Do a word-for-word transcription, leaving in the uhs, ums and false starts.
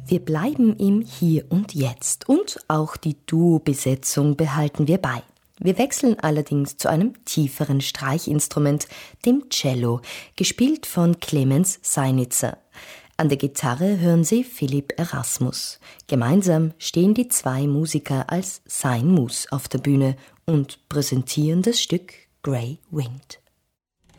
Wir bleiben im Hier und Jetzt und auch die Duo-Besetzung behalten wir bei. Wir wechseln allerdings zu einem tieferen Streichinstrument, dem Cello, gespielt von Clemens Seinitzer. An der Gitarre hören Sie Philipp Erasmus. Gemeinsam stehen die zwei Musiker als Sein muss auf der Bühne und präsentieren das Stück Grey Wind.